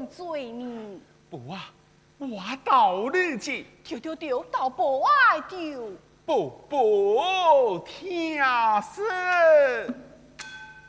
重罪呢？ 不啊，我道你知， 丢，到不爱丢。 不听是。